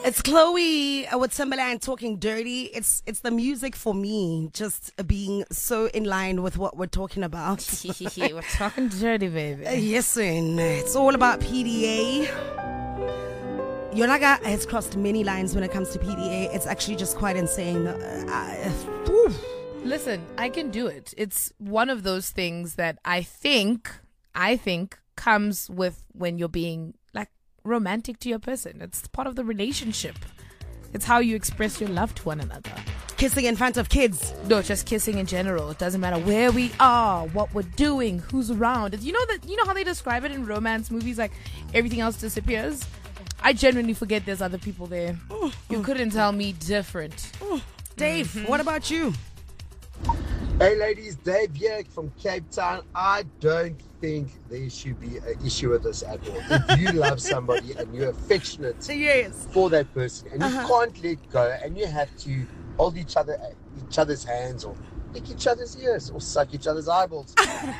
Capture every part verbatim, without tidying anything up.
It's Chloe uh, with Timberland talking dirty. It's it's the music for me, just being so in line with what we're talking about. We're talking dirty, baby. Uh, yes, son. It's all about P D A. Yonaga has crossed many lines when it comes to P D A. It's actually just quite insane. Uh, uh, Listen, I can do it. It's one of those things that I think, I think comes with when you're being like romantic to your person. It's part of the relationship. It's how you express your love to one another. Kissing in front of kids. No, just kissing in general. It doesn't matter where we are, what we're doing, who's around. It's, you know that you know how they describe it in romance movies, like everything else disappears. I genuinely forget there's other people there. Mm, you mm, couldn't tell me different. Mm. Dave, mm-hmm. What about you? Hey ladies, Dave here from Cape Town. I don't think there should be an issue with this at all. If you love somebody and you're affectionate yes. for that person and uh-huh. you can't let go and you have to hold each other, each other's hands or lick each other's ears or suck each other's eyeballs,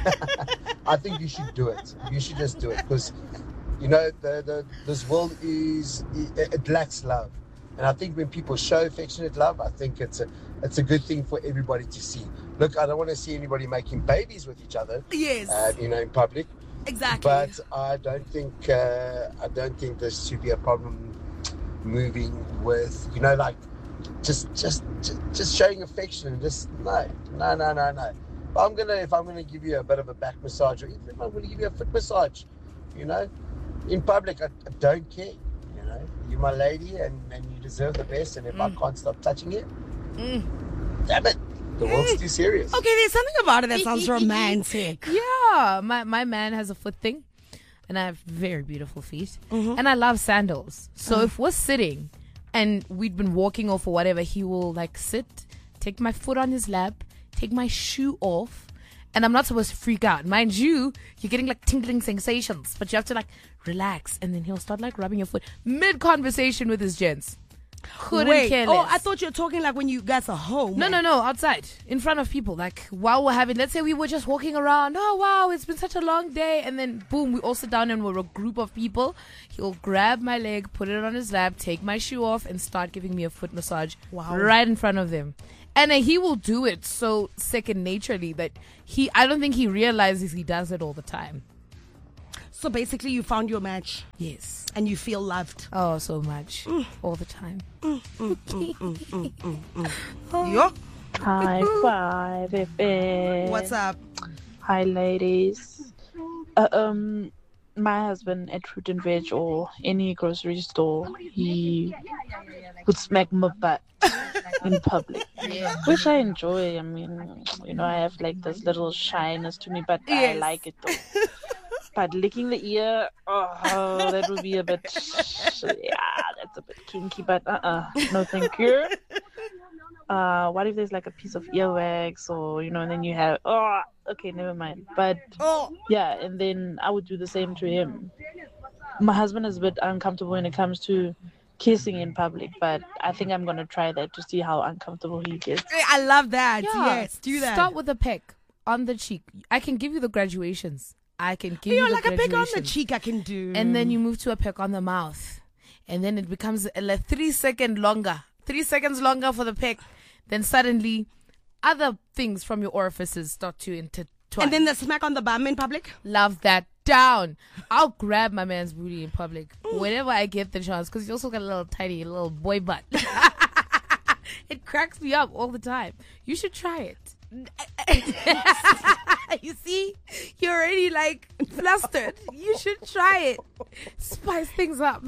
I think you should do it. You should just do it because, you know, the, the this world is, it, it lacks love. And I think when people show affectionate love, I think it's a it's a good thing for everybody to see. Look, I don't want to see anybody making babies with each other. Yes. Uh, you know, in public. Exactly. But I don't think uh, I don't think this should be a problem. Moving with, you know, like just just just showing affection and just no no no no no. If I'm gonna if I'm gonna give you a bit of a back massage or even if I'm gonna give you a foot massage, you know, in public, I, I don't care. You know, you're my lady and, and you deserve the best. And if mm. I can't stop touching you, mm. damn it, the mm. world's too serious. Okay, there's something about it that sounds romantic. Yeah, my my man has a foot thing, and I have very beautiful feet, mm-hmm. and I love sandals. So uh-huh. if we're sitting and we'd been walking off or whatever, he will like sit, take my foot on his lap, take my shoe off. And I'm not supposed to freak out. Mind you, you're getting like tingling sensations, but you have to like relax. And then he'll start like rubbing your foot mid-conversation with his gents. Couldn't Wait, care oh, less. I thought you were talking like when you guys are home. No, no, no, outside, in front of people. Like while we're having, let's say we were just walking around. Oh, wow, it's been such a long day. And then boom, we all sit down and we're a group of people. He'll grab my leg, put it on his lap, take my shoe off and start giving me a foot massage wow. right in front of them. And uh, he will do it so second naturally that he, I don't think he realizes he does it all the time. So basically you found your match. Yes. And you feel loved. Oh, so much. Mm. All the time. Mm, mm, mm, mm, mm, mm, mm. Oh. Yo. High five, baby. What's up? Hi, ladies. Uh, um, my husband at Fruit and Veg or any grocery store, he would smack my butt in public, yeah. Which I enjoy. I mean, you know, I have like this little shyness to me, but yes. I like it though. But licking the ear, oh, that would be a bit, yeah, that's a bit kinky, but uh-uh, no thank you. Uh, what if there's like a piece of earwax or, you know, and then you have, oh, okay, never mind. But, oh. yeah, and then I would do the same to him. My husband is a bit uncomfortable when it comes to kissing in public, but I think I'm going to try that to see how uncomfortable he gets. I love that. Yeah. Yes, do that. Start with a peck on the cheek. I can give you the graduations. I can give you, you the like a peck on the cheek I can do. And then you move to a peck on the mouth. And then it becomes a like, three second longer. Three seconds longer for the peck. Then suddenly other things from your orifices start to intertwine. And then the smack on the bum in public? Love that. Down. I'll grab my man's booty in public whenever I get the chance because he also got a little tiny little boy butt. It cracks me up all the time. You should try it. You see, you're already like flustered. You should try it. Spice things up.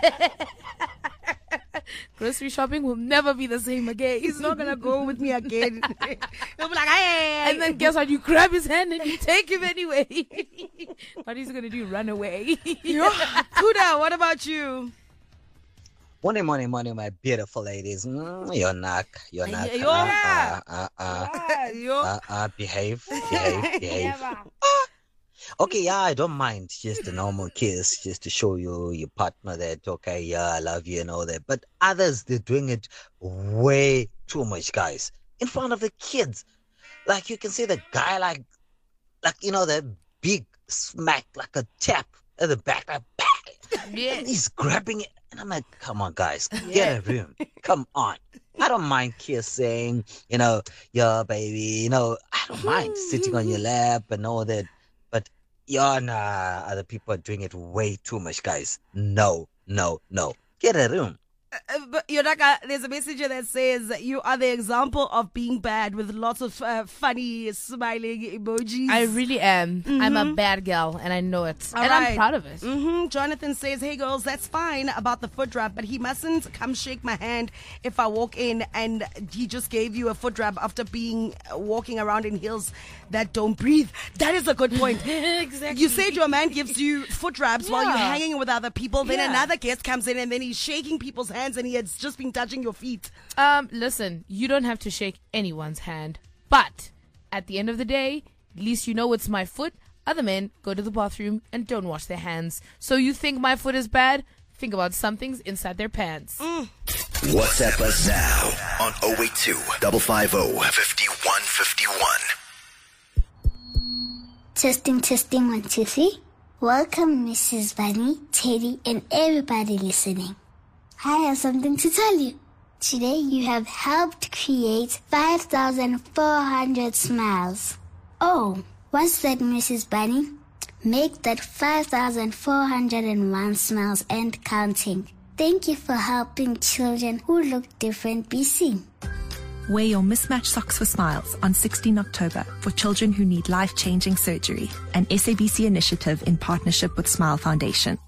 Grocery shopping will never be the same again. He's not gonna go with me again. He'll be like, hey. And then guess what? You grab his hand and you take him anyway. What he's gonna do? Run away. Kuda, what about you? Morning, morning, morning, my beautiful ladies. Mm, you're not, you're not. You're uh, uh, uh, uh, uh, uh, behave, behave, behave. Okay, yeah, I don't mind just a normal kiss, just to show you your partner that, okay, yeah, I love you and all that. But others, they're doing it way too much, guys, in front of the kids. Like you can see the guy, like, like you know, that big smack, like a tap at the back, like, bang. Yeah. And he's grabbing it. And I'm like, come on, guys, get a room. Come on. I don't mind kissing, you know, yeah, baby, you know, I don't mind sitting on your lap and all that. But, yeah, nah, other people are doing it way too much, guys. No, no, no. Get a room. Uh, but Yodaka, there's a message here that says you are the example of being bad with lots of uh, funny, smiling emojis. I really am. Mm-hmm. I'm a bad girl, and I know it. All and right. I'm proud of it. Mm-hmm. Jonathan says, hey, girls, that's fine about the foot rub, but he mustn't come shake my hand if I walk in and he just gave you a foot rub after being uh, walking around in heels that don't breathe. That is a good point. Exactly. You said your man gives you foot rubs Yeah. while you're hanging with other people. Then Yeah. another guest comes in and then he's shaking people's hands and he has just been touching your feet. Um, listen, you don't have to shake anyone's hand, but at the end of the day, at least you know it's my foot. Other men go to the bathroom and don't wash their hands. So you think my foot is bad? Think about some things inside their pants. Mm. WhatsApp us now on oh eight two, five five oh, five one five one. Testing, testing, one, two, three. Welcome, Missus Bunny, Teddy, and everybody listening. I have something to tell you. Today you have helped create five thousand four hundred smiles. Oh, what's that, Missus Bunny? Make that five thousand four hundred one smiles and counting. Thank you for helping children who look different be seen. Wear your mismatched socks for smiles on sixteenth October for children who need life-changing surgery, an S A B C initiative in partnership with Smile Foundation.